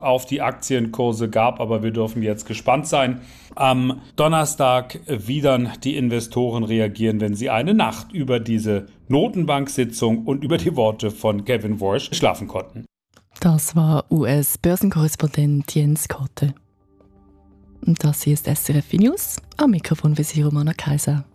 auf die Aktienkurse gab, aber wir dürfen jetzt gespannt sein. Am Donnerstag, wie dann die Investoren reagieren, wenn sie eine Nacht über diese Notenbank-Sitzung und über die Worte von Kevin Warsh schlafen konnten. Das war US-Börsenkorrespondent Jens Korte. Und das hier ist SRF News. Am Mikrofon für Sie Romana Kaiser.